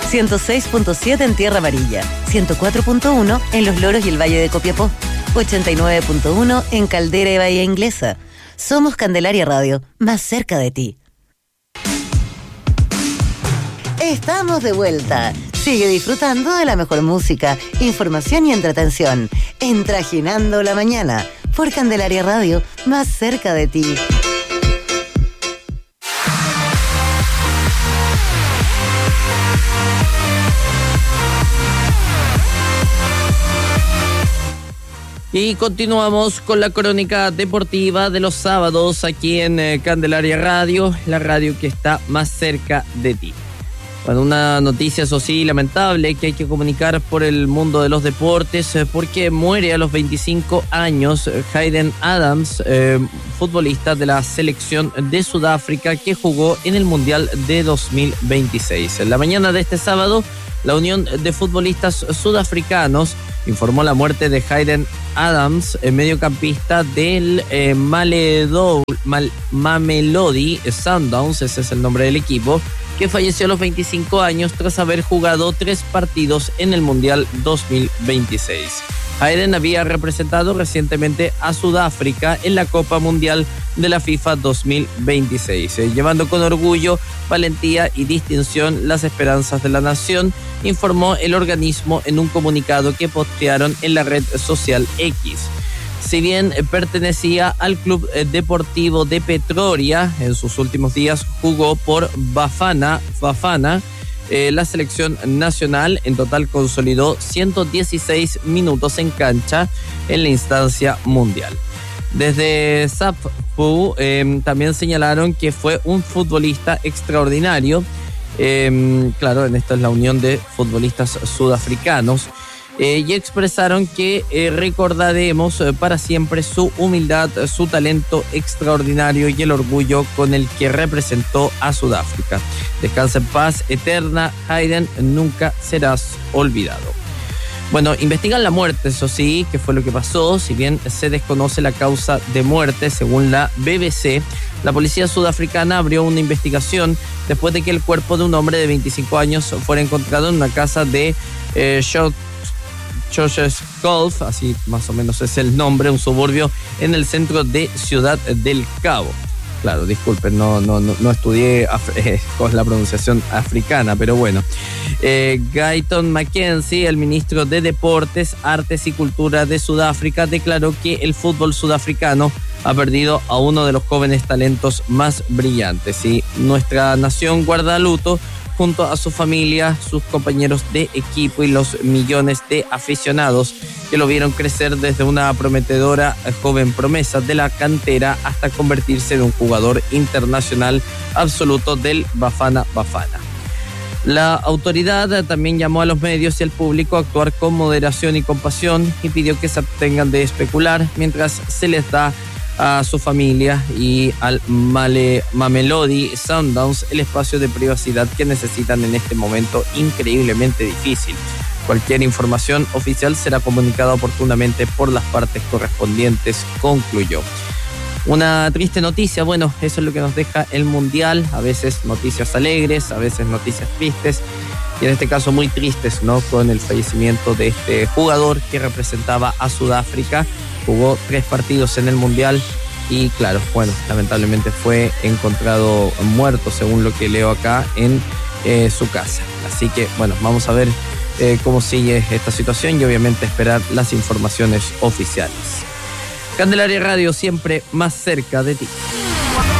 106.7 en Tierra Amarilla, 104.1 en Los Loros y el Valle de Copiapó, 89.1 en Caldera y Bahía Inglesa. Somos Candelaria Radio, más cerca de ti. Estamos de vuelta. Sigue disfrutando de la mejor música, información y entretención. En Trajinando la Mañana, por Candelaria Radio, más cerca de ti. Y continuamos con la crónica deportiva de los sábados aquí en Candelaria Radio, la radio que está más cerca de ti. Bueno, una noticia, eso sí, lamentable, que hay que comunicar por el mundo de los deportes, porque muere a los 25 años Hayden Adams, futbolista de la selección de Sudáfrica que jugó en el Mundial de 2026. En la mañana de este sábado, la Unión de Futbolistas Sudafricanos informó la muerte de Hayden Adams, mediocampista del Mamelodi Sundowns, ese es el nombre del equipo, que falleció a los 25 años tras haber jugado 3 partidos en el Mundial 2026. Hayden había representado recientemente a Sudáfrica en la Copa Mundial de la FIFA 2026, llevando con orgullo, valentía y distinción las esperanzas de la nación, informó el organismo en un comunicado que postearon en la red social X. Si bien pertenecía al Club Deportivo de Pretoria, en sus últimos días jugó por Bafana, la selección nacional. En total consolidó 116 minutos en cancha en la instancia mundial. Desde SAFU también señalaron que fue un futbolista extraordinario. Claro, en esta es la Unión de Futbolistas Sudafricanos. Y expresaron que recordaremos para siempre su humildad, su talento extraordinario y el orgullo con el que representó a Sudáfrica. Descansa en paz eterna, Hayden, nunca serás olvidado. Bueno, investigan la muerte, eso sí, que fue lo que pasó. Si bien se desconoce la causa de muerte, según la BBC, la policía sudafricana abrió una investigación después de que el cuerpo de un hombre de 25 años fuera encontrado en una casa de Churches Golf, así más o menos es el nombre, un suburbio en el centro de Ciudad del Cabo. Claro, disculpen, no estudié con la pronunciación africana, pero bueno. Gayton Mackenzie, el ministro de Deportes, Artes y Cultura de Sudáfrica, declaró que el fútbol sudafricano ha perdido a uno de los jóvenes talentos más brillantes. Y nuestra nación guarda luto junto a su familia, sus compañeros de equipo y los millones de aficionados que lo vieron crecer desde una prometedora joven promesa de la cantera hasta convertirse en un jugador internacional absoluto del Bafana Bafana. La autoridad también llamó a los medios y al público a actuar con moderación y compasión y pidió que se abstengan de especular mientras se les da a su familia y al Mamelodi Sundowns el espacio de privacidad que necesitan en este momento increíblemente difícil. Cualquier información oficial será comunicada oportunamente por las partes correspondientes, concluyó. Una triste noticia, bueno, eso es lo que nos deja el Mundial, a veces noticias alegres, a veces noticias tristes, y en este caso muy tristes, ¿no? Con el fallecimiento de este jugador que representaba a Sudáfrica. Jugó 3 partidos en el Mundial y claro, bueno, lamentablemente fue encontrado muerto, según lo que leo acá, en su casa. Así que bueno, vamos a ver cómo sigue esta situación y obviamente esperar las informaciones oficiales. Candelaria Radio, siempre más cerca de ti.